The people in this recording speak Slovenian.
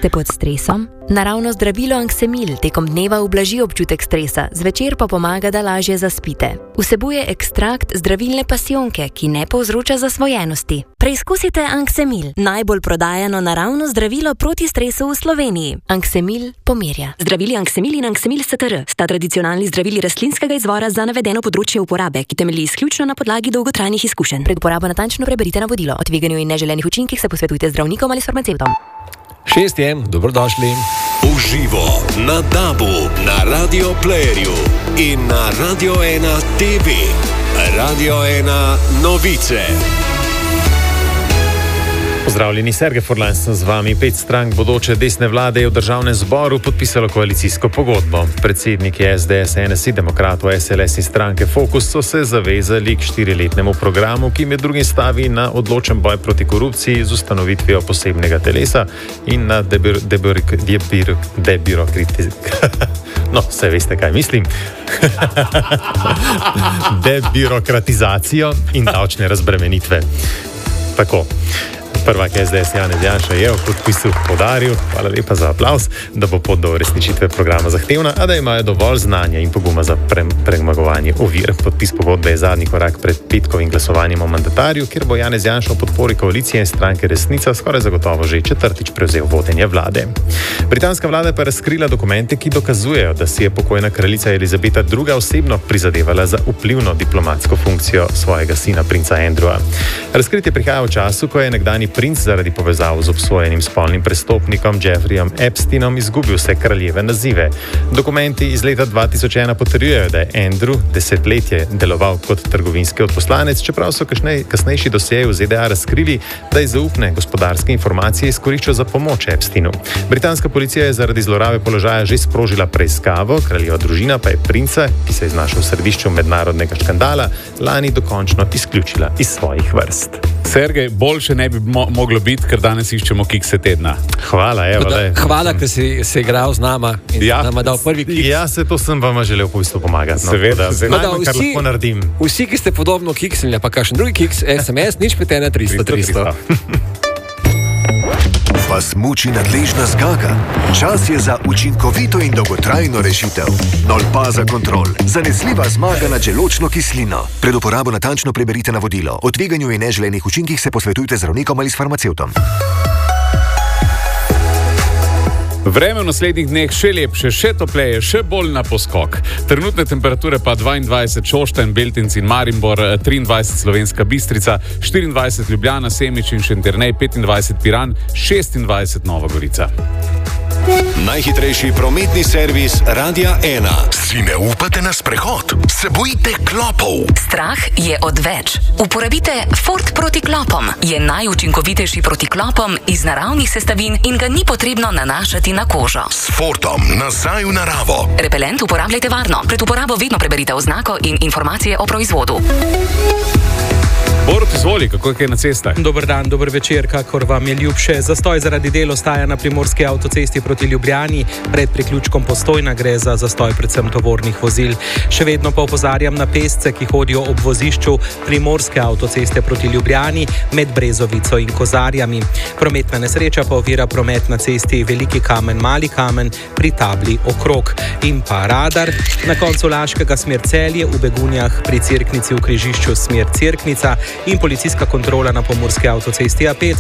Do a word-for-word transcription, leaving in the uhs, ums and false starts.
Ste pod stresom? Naravno zdravilo Anksemil tekom dneva ublaži občutek stresa, zvečer pa pomaga, da lažje zaspite. Vsebuje ekstrakt zdravilne pasijonke, ki ne povzroča zasvojenosti. Preizkusite Anksemil, najbolj prodajano naravno zdravilo proti stresu v Sloveniji. Anksemil pomirja. Zdravili Anksemil in Anksemil S T R sta tradicionalni zdravili rastlinskega izvora za navedeno področje uporabe, ki temelji izključno na podlagi dolgotrajnih izkušenj. Pred uporabo natančno preberite navodilo. O tveganju in neželenih učinkih se posvetujte z zdravnikom ali s farmacevtom. Šest je, dobrodošli. Uživo na Dabu, na Radio Playerju in na Radio ena T V. Radio ena novice. Pozdravljeni, Sergej Furlan sem z vami. Pet strank bodoče desne vlade je v državnem zboru podpisalo koalicijsko pogodbo. Predsedniki S D S, N S I, Demokratov, S L S in stranke Fokus so se zavezali k štiriletnemu programu, ki med drugim stavi na odločen boj proti korupciji z ustanovitvijo posebnega telesa in na debirokratizacijo. No, vse veste, kaj mislim. Debirokratizacijo in davčne razbremenitve. Tako. Prvak S D S Janez Janša je v podpisu poudaril, hvala lepa za aplavz, da bo pot do uresničitve programa zahtevna, a da imajo dovolj znanja in poguma za pre, premagovanje ovir. Podpis pogodbe je zadnji korak pred petkovim glasovanjem o mandatarju, kjer bo Janez Janša v podpori koalicije in stranke Resnica skoraj zagotovo že četrtič prevzel vodenje vlade. Britanska vlada pa je razkrila dokumente, ki dokazujejo, da si je pokojna kraljica Elizabeta druga. osebno prizadevala za vplivno diplomatsko funkcijo svojega sina, princa Andrewa. Razkritje prihaja v času, ko je nekdani princ zaradi povezav z obsojenim spolnim prestopnikom Jeffreyjem Epsteinom izgubil vse kraljeve nazive. Dokumenti iz leta dva tisoč ena potrjujejo, da je Andrew desetletje deloval kot trgovinski odposlanec, čeprav so kasnej, kasnejši dosjeji v Z D A razkrili, da je zaupne gospodarske informacije izkoriščal za pomoč Epsteinu. Britanska policija je zaradi zlorabe položaja že sprožila preiskavo, kraljeva družina pa je princa, ki se je znašel v središču mednarodnega škandala, lani dokončno izključila iz svojih vrst. Sergej, boljše ne bi mo- moglo biti, ker danes iščemo kikse tedna. Hvala, evo, da, hvala, ker si se igral z nama in ja, nama dal prvi kiks. Ja, se to sem vam želel v bistvu pomagati. No, Seveda, da, seveda. najmanj, kar lahko naredim. Vsi, ki ste podobno kiksnili, pa kakšen drugi kiks, S M S, nič pet ena tristo tristo. Vas muči nadležna zgaga? Čas je za učinkovito in dolgotrajno rešitev. Nolpaza Kontrol. Zanesljiva zmaga nad želodčno kislino. Pred uporabo natančno preberite navodilo. O tveganju in neželenih učinkih se posvetujte z zdravnikom ali s farmacevtom. Vreme v naslednjih dneh še lepše, še topleje, še bolj na poskok. Trenutne temperature pa dvaindvajset Šoštanj, Beltinci in Maribor, triindvajset Slovenska Bistrica, štiriindvajset Ljubljana, Semič in Šentjernej, petindvajset Piran, šestindvajset Nova Gorica. Najhitrejši prometni servis Radia ena. Si ne upate na sprehod? Se bojite klopov? Strah je odveč. Uporabite Fort proti klopom. Je najučinkovitejši proti klopom iz naravnih sestavin in ga ni potrebno nanašati na kožo. S Fortom nazaj v naravo. Repelent uporabljajte varno. Pred uporabo vedno preberite oznako in informacije o proizvodu. Borut, izvoli, kako je kaj na cestah? Dober dan, dober večer, kakor vam je ljubše. Zastoj zaradi del ostaja na primorski avtocesti proti Ljubljani. Pred priključkom Postojna gre za zastoj predvsem tovornih vozil. Še vedno pa opozarjam na pešce, ki hodijo ob vozišču primorske avtoceste proti Ljubljani med Brezovico in Kozarjami. Prometna nesreča pa ovira promet na cesti Veliki Kamen, Mali Kamen pri tabli Okrog. In pa radar na koncu Laškega smer Celje, v Begunjah pri Cerknici v križišču smer Cerknica in policijska kontrola na pomurski avtocesti A pet